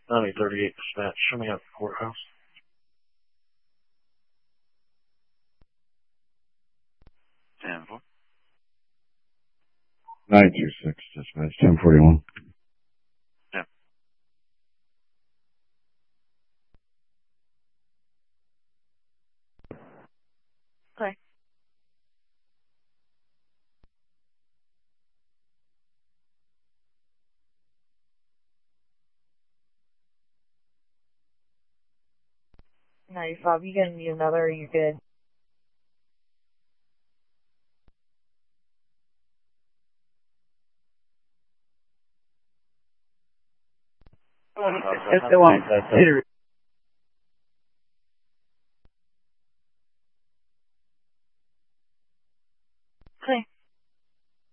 9038 dispatch. Show me out the courthouse. 10-4. 926 dispatch. 1041. Yeah. Okay. Nice, Bob. You gonna need another, or you good? How's that?